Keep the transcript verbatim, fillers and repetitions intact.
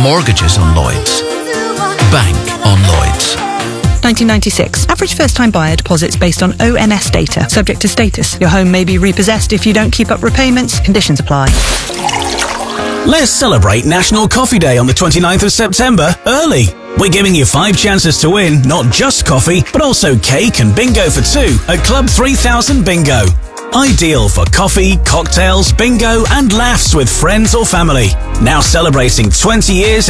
Mortgages on Lloyds. Bank on Lloyds. nineteen ninety-six. Average first-time buyer deposits based on O N S data. Subject to status. Your home may be repossessed if you don't keep up repayments. Conditions apply. Let's celebrate National Coffee Day on the twenty-ninth of September early. We're giving you five chances to win not just coffee, but also cake and bingo for two at Club three thousand Bingo. Ideal for coffee, cocktails, bingo and laughs with friends or family. Now celebrating twenty years